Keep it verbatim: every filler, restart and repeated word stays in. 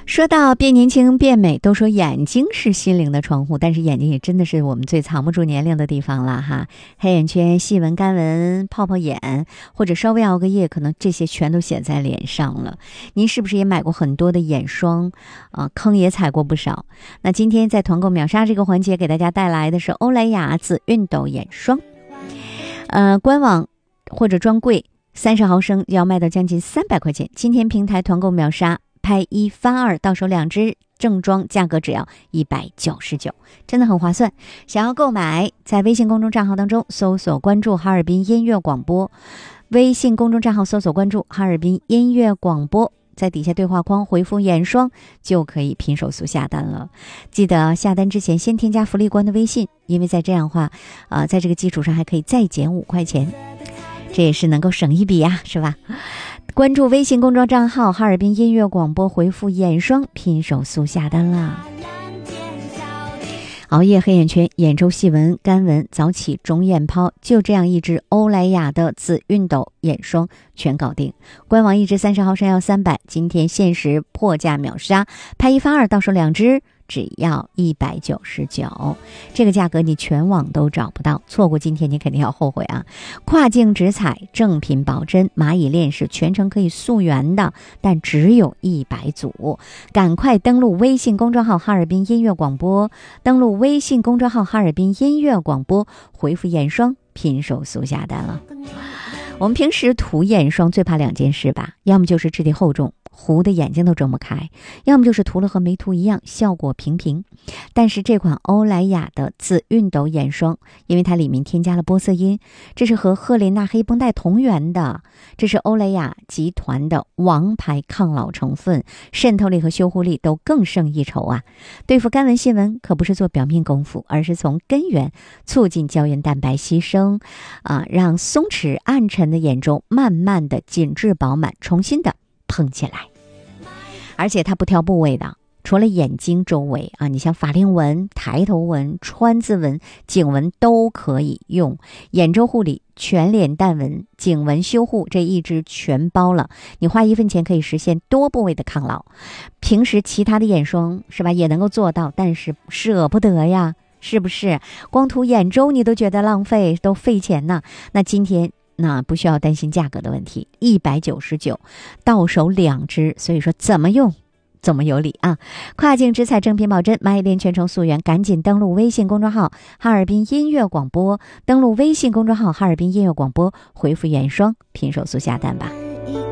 说到变年轻变美，都说眼睛是心灵的窗户，但是眼睛也真的是我们最藏不住年龄的地方了哈。黑眼圈、细纹、干纹、泡泡眼，或者稍微熬个夜，可能这些全都写在脸上了。您是不是也买过很多的眼霜啊、呃？坑也踩过不少。那今天在团购秒杀这个环节，给大家带来的是欧莱雅紫熨斗眼霜，呃，官网或者专柜三十毫升要卖到将近三百块钱，今天平台团购秒杀。拍一发二，到手两支，正装价格只要一百九十九，真的很划算。想要购买，在微信公众账号当中搜索关注哈尔滨音乐广播，微信公众账号搜索关注哈尔滨音乐广播，在底下对话框回复眼霜就可以拼手速下单了。记得下单之前先添加福利官的微信，因为在这样的话，呃，在这个基础上还可以再减五块钱，这也是能够省一笔呀、啊，是吧？关注微信公众账号哈尔滨音乐广播，回复眼霜拼手速下单啦。熬夜、黑眼圈、眼周细纹、干纹、早起、肿眼泡，就这样一支欧莱雅的紫熨斗眼霜全搞定。官网一支三十毫升要三百，今天限时破价秒杀，拍一发二，到手两支只要一百九十九，这个价格你全网都找不到，错过今天你肯定要后悔啊！跨境直采，正品保真，蚂蚁链是全程可以溯源的，但只有一百组，赶快登录微信公众号哈尔滨音乐广播，登录微信公众号哈尔滨音乐广播，回复眼霜拼手速下单了。我们平时涂眼霜最怕两件事吧，要么就是质地厚重，糊的眼睛都睁不开，要么就是涂了和没涂一样，效果平平。但是这款欧莱雅的紫熨斗眼霜，因为它里面添加了玻色因，这是和赫莲娜黑绷带同源的，这是欧莱雅集团的王牌抗老成分，渗透力和修护力都更胜一筹啊！对付干纹细纹可不是做表面功夫，而是从根源促进胶原蛋白吸收啊，让松弛暗沉的眼周慢慢的紧致饱满，重新的蓬起来。而且它不挑部位的，除了眼睛周围啊，你像法令纹、抬头纹、川字纹、颈纹都可以用。眼周护理、全脸淡纹、颈纹修护，这一支全包了。你花一分钱可以实现多部位的抗老。平时其他的眼霜是吧，也能够做到，但是舍不得呀，是不是？光涂眼周你都觉得浪费，都费钱呢。那今天那不需要担心价格的问题，一百九十九到手两支，所以说怎么用怎么有理啊！跨境直采正品保真，蚂蚁链全程溯源，赶紧登录微信公众号哈尔滨音乐广播，登录微信公众号哈尔滨音乐广播，回复眼霜拼手速下单吧。